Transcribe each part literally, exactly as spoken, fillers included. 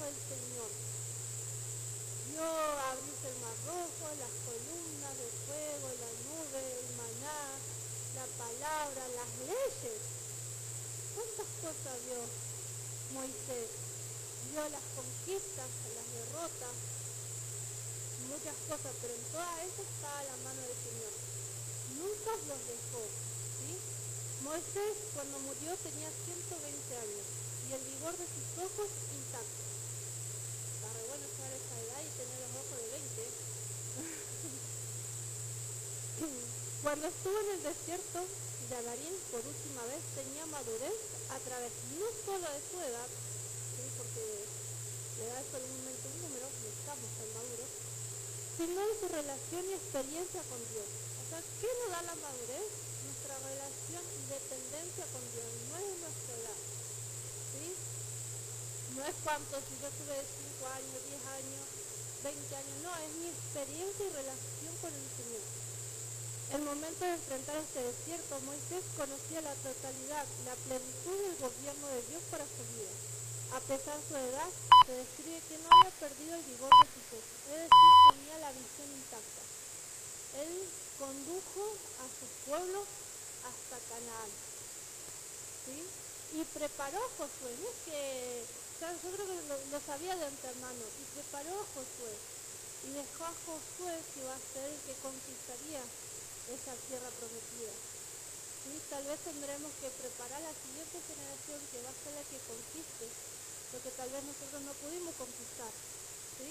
hizo el Señor. Vio abrirse el mar rojo, las columnas de fuego, la nube, el maná, la palabra, las leyes. ¿Cuántas cosas vio Moisés? Vio las conquistas, las derrotas, muchas cosas, pero en todas esas estaba la mano del Señor. Nunca los dejó, ¿sí? Moisés cuando murió tenía ciento veinte años y el vigor de sus ojos intacto. Está re bueno llegar a esa edad y tener los ojos de veinte. Cuando estuvo en el desierto de Adarín por última vez tenía madurez a través no solo de su edad, ¿sí? Porque la edad es solamente un número, no estamos tan maduros, sino en su relación y experiencia con Dios. O sea, ¿qué nos da la madurez? Nuestra relación y dependencia con Dios, no es nuestra edad, ¿sí? No es cuánto, si yo tuve cinco años, diez años, veinte años, no, es mi experiencia y relación con el Señor. El momento de enfrentar este desierto, Moisés conocía la totalidad, la plenitud del gobierno de Dios para su vida. A pesar de su edad, se describe que no había perdido el vigor de sus ojos, es decir, tenía la visión intacta. Él condujo a su pueblo hasta Canaán, ¿sí? Y preparó a Josué, no es que, o sea, yo creo que lo, lo sabía de antemano, y preparó a Josué, y dejó a Josué que va a ser el que conquistaría esa tierra prometida. ¿Sí? Tal vez tendremos que preparar a la siguiente generación que va a ser la que conquiste lo que tal vez nosotros no pudimos conquistar. ¿Sí?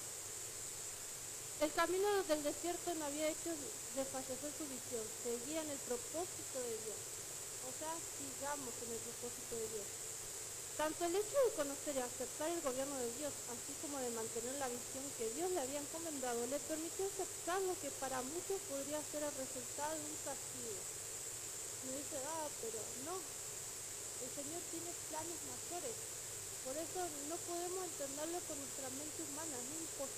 El camino del desierto no había hecho desfallecer su visión, seguía en el propósito de Dios. O sea, sigamos en el propósito de Dios. Tanto el hecho de conocer y aceptar el gobierno de Dios, así como de mantener la visión que Dios le había encomendado, le permitió aceptar lo que para muchos podría ser el resultado de un castigo. Y dice, ah, pero no, el Señor tiene planes mayores. Por eso no podemos entenderlo con nuestra mente humana, es imposible.